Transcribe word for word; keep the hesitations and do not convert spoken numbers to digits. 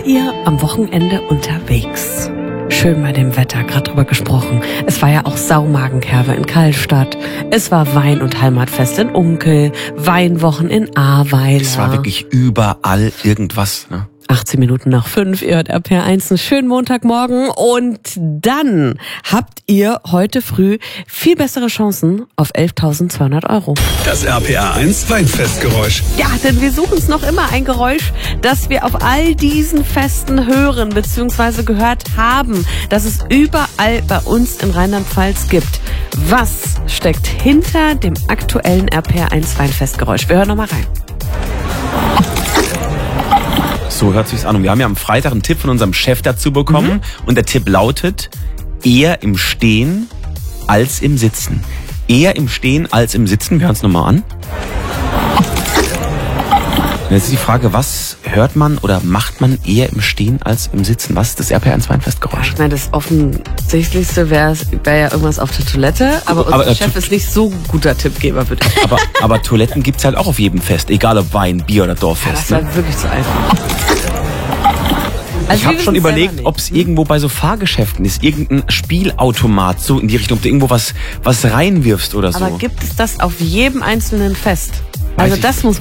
Wart ihr am Wochenende unterwegs? Schön bei dem Wetter, gerade drüber gesprochen. Es war ja auch Saumagenkerwe in Kallstadt. Es war Wein- und Heimatfest in Unkel, Weinwochen in Ahrweiler. Es war wirklich überall irgendwas, ne? achtzehn Minuten nach fünf, ihr hört R P R eins, einen schönen Montagmorgen. Und dann habt ihr heute früh viel bessere Chancen auf elftausendzweihundert Euro. Das R P R eins Weinfestgeräusch. Ja, denn wir suchen es noch immer, ein Geräusch, das wir auf all diesen Festen hören bzw. gehört haben, das es überall bei uns in Rheinland-Pfalz gibt. Was steckt hinter dem aktuellen R P R eins Weinfestgeräusch? Wir hören noch mal rein. So hört sich's an. Und wir haben ja am Freitag einen Tipp von unserem Chef dazu bekommen. Mhm. Und der Tipp lautet, eher im Stehen als im Sitzen. Eher im Stehen als im Sitzen. Wir hören es nochmal an. Und jetzt ist die Frage, was hört man oder macht man eher im Stehen als im Sitzen? Was ist das R P R eins Weinfestgeräusch? Ich meine, das Offensichtlichste wäre wär ja irgendwas auf der Toilette, aber unser aber, äh, Chef ist nicht so ein guter Tippgeber, bitte. Aber, aber Toiletten gibt's halt auch auf jedem Fest, egal ob Wein, Bier oder Ja, Dorffest. das war Ne? wirklich zu einfach. Also Ich habe schon überlegt, ob es irgendwo bei so Fahrgeschäften ist, irgendein Spielautomat, so in die Richtung, ob du irgendwo was, was reinwirfst oder so. Aber gibt es das auf jedem einzelnen Fest? Weiß Also ich das muss